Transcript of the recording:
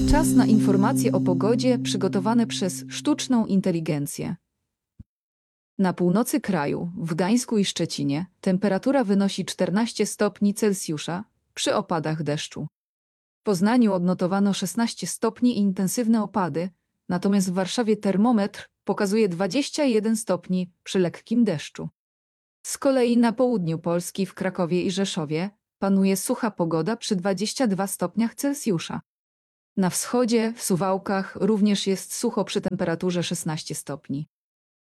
Czas na informacje o pogodzie przygotowane przez sztuczną inteligencję. Na północy kraju, w Gdańsku i Szczecinie, temperatura wynosi 14 stopni Celsjusza przy opadach deszczu. W Poznaniu odnotowano 16 stopni i intensywne opady, natomiast w Warszawie termometr pokazuje 21 stopni przy lekkim deszczu. Z kolei na południu Polski, w Krakowie i Rzeszowie, panuje sucha pogoda przy 22 stopniach Celsjusza. Na wschodzie, w Suwałkach, również jest sucho przy temperaturze 16 stopni.